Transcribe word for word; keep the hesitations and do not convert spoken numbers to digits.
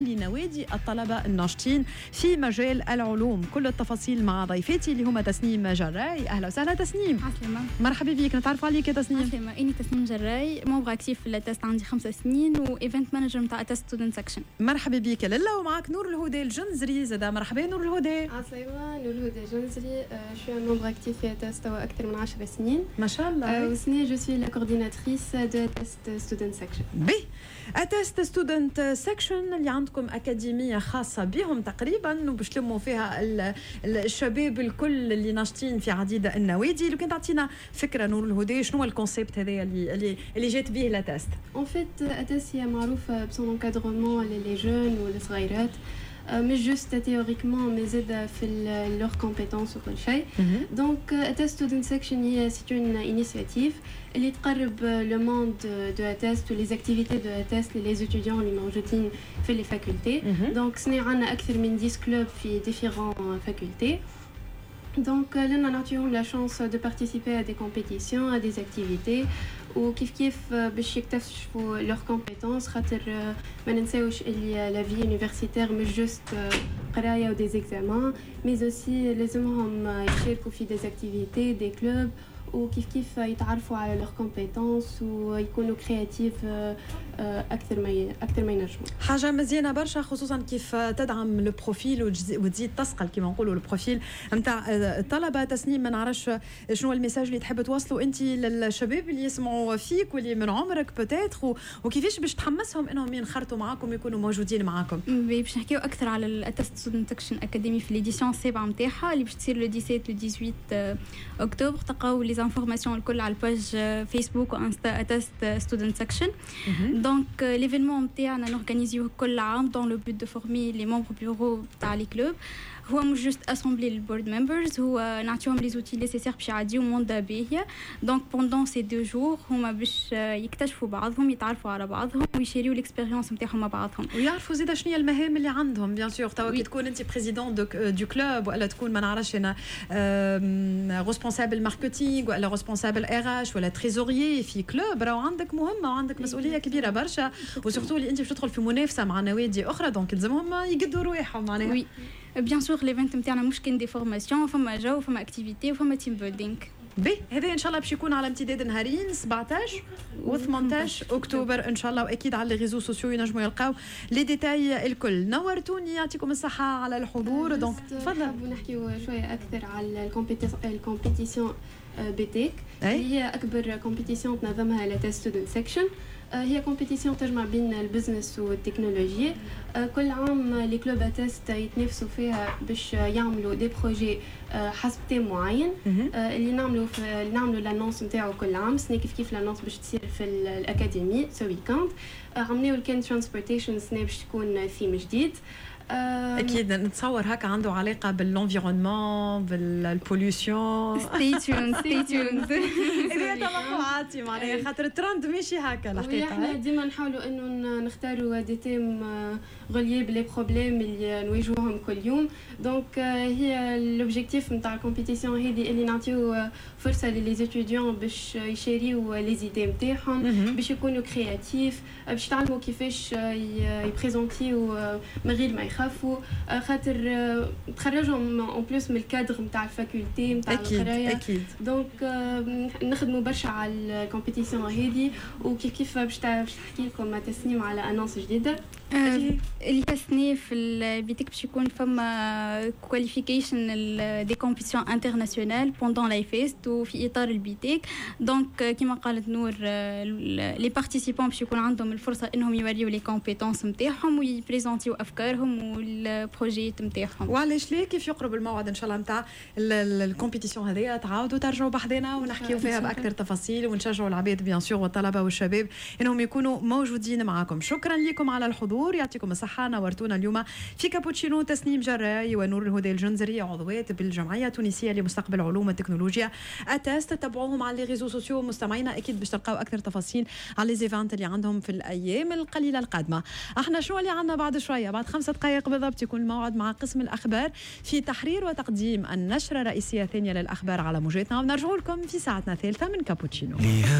لنوادي الطلبة الناشطين في مجال العلوم. كل التفاصيل مع ضيفتي اللي هما تسنيم جراي. أهلا وسهلا تسنيم. عسلامة. مرحبا بك، نتعرف عليك يا تسنيم. عسلامة، إني تسنيم جراي، موبغ أكتيف في التست، عندي خمس سنين وإيفنت مانجر متاع تست ستودنت سكشن. مرحبا بك للا، ومعك نور الهدى الجنزري زادا. مرحبا نور الهدى. عسلامة، نور الهدى الجنزري. شو موبغ أكتيف في تست أكثر من عشر سنين. ما شاء الله. وسني جو سوي لا كورديناتريس دو تست ستودنت سكشن. بي أتست ستودنت سكشن اللي عندكم أكاديمية خاصة بهم تقريبا، وباش تلموا فيها الشباب الكل اللي ناشطين في عديد النوادي. لو كان تعطينا فكرة نور الهدى، شنو هو الكونسيبت هذايا اللي اللي اللي جات به لا تست؟ ان فيت أتست هي معروفة بسون انكادرومون لي جون والصغيرات، مش جوست تيوريكمون مي زاد في لور كومبيتونس وكل شيء. دونك أتست ستودنت سكشن هي سي اون انيشيتيف اللي تقرب لو موند دو أتست ولي زاكتيفيتي دو أتست لي ستوديون اللي موجودين في لي فاكولتي. دونك سني عندنا أكثر من عشرة كلوب في ديفيرون فاكولتي. Donc, là, nous avons la chance de participer à des compétitions, à des activités, ou كيف كيف باش يكتشفوا leurs compétences. خاطر ما ننساوش اللي la vie universitaire مش juste قراية و des examens, mais aussi لازمهم يشاركوا في des activités, des clubs, وكيف كيف يتعرفوا على leurs compétences ويكونوا كرياتيف اكثر ما اكثر ما ينجموا. حاجه مزيانه برشا، خصوصا كيف تدعم لو بروفيل وتزيد تسقل كيما نقولوا لو بروفيل نتاع الطلبه. تسنيم، ما نعرفش شنو الميساج اللي تحب توصلوا انت للشباب اللي يسمعوا فيك واللي من عمرك بوتيتر، وكيفاش باش تحمسهم انهم ينخرطوا معاكم ويكونوا موجودين معاكم؟ باش نحكيو اكثر على الاتست ستودنت سكشن اكاديمي في ليديسيون السابعه نتاعها اللي باش تصير لو سبعة عشر لو ثمانية عشر اكتوبر. تلقاو لي انفورماسيون الكل على الباج فيسبوك وانستا اتست ستودنت سكشن. دونك ليفينمون نتاعنا نورغانيزيوه كل عام دون لو بوت دو فورمي لي ممبر بيرو تاع لي كلوب. هو مش جوست اسامبلي البورد ممبرز، هو نعطيهم لي زوتي نيسيسير باش يعديو موندا باهيه. دونك بوندون سي دو جور هما باش يكتشفوا بعضهم، يتعرفوا على بعضهم ويشيريو الاكسبيريونس نتاعهم مع بعضهم، ويعرفوا زيد شنو هي المهام اللي عندهم. بيان سور توا كي تكون انت بريزيدون دو كلوب، ولا تكون ما نعرفش انا ريسبونسابل ماركتينغ ولا ريسبونسابل ار اش ولا تريزوريي في كلوب، راهو عندك مهمه وعندك مسؤوليه كبيره برشا، وسورتو اللي انت باش تدخل في منافسه مع نوادي اخرى. دونك لازمهم يقدوا رواحهم معناها. وي بيان سور ليفنت نتاعنا مش كان دي فورماسيون، فما جو فما اكتيفيتي وفما تيم بيلدينغ. بي هذا ان شاء الله باش يكون على امتداد نهارين سبعطاش و ثمنطاش اكتوبر ان شاء الله، واكيد على الريزو سوسيو ينجموا يلقاو لي ديتاي الكل. نورتوني، يعطيكم الصحه على الحضور. دونك تفضل نحكيو شويه اكثر على الكومبيتيسيون بيتيك اللي هي اكبر كومبيتيسيون تنظمها لا تست ستودنت سكشن. هي كومبيتيسيون تجمع بين البزنس والتكنولوجيا. كل عام لي كلوب تست يتنافسوا فيها باش يعملوا دي بروجي حسب تيم معين اللي نعملوا في اللي نعملوا لانونس نتاعو كل عام. سني كيف كيف لانونس باش تصير في الاكاديمي سو ويكاند. عملوا الكان ترانسبورتيشن سني باش تكون ثيم جديد. اكيد نتصور هكا عنده علاقه بالانفيرونمون بالبوليوشن. ستي تون ستي تون هذه توقعاتي معناها، خاطر الترند ماشي هكا الحقيقه. احنا ديما نحاولوا انه نختاروا دي تيم غوليي بلي بروبليم اللي نواجهوهم كل يوم. دونك هي لوبجيكتيف نتاع الكومبيتيسيون هذه اللي نعطيو فرصه للي ستوديون باش يشاريو لي زيدي نتاعهم، باش يكونوا كرياتيف، باش يتعلموا كيفاش يبريزونتيو من غير ما يخافوا، خاطر تخرجوا اون بلوس من الكادر نتاع الفاكولتي نتاع القرايه. دونك نخدموا برشا على الكومبيتيسيون هذه، وكيف كيف باش تحكي لكم تسنيم على انونس جديده. اللي تسني في البيتك باش يكون فما كواليفيكيشن دي كومبيتيسيون انترناسيونال بوندون لاي فيست وفي اطار البيتك. دونك كيما قالت نور لي بارتيسيبون باش يكون عندهم الفرصه انهم يوريو لي كومبيتونس نتاعهم ويبريزونتيو افكارهم والبروجيات نتاعهم. وعلاش ليه كيف يقرب الموعد ان شاء الله نتاع الكومبيتيسيون هذيا تعاودوا ترجعوا بحذنا ونحكيو فيها باكثر تفاصيل، ونشجعوا العباد بيان سور والطلبه والشباب انهم يكونوا موجودين معكم. شكرا لكم على الحضور، يعطيكم الصحة. نورتونا اليوم في كابوتشينو تسنيم جراي ونور الهدى الجنزري، عضوات بالجمعية التونسية لمستقبل علوم التكنولوجيا أتست. تابعوهم على لي ريزو سوسيو مستمعينا، أكيد باش تلقاو أكثر تفاصيل على لي زيفانت اللي عندهم في الأيام القليلة القادمة. احنا شو اللي عندنا بعد شوية، بعد خمسة دقائق بالضبط يكون الموعد مع قسم الأخبار في تحرير وتقديم النشرة الرئيسية الثانية للأخبار على موجاتنا، ونرجع لكم في ساعتنا الثالثة من كابوتشينو.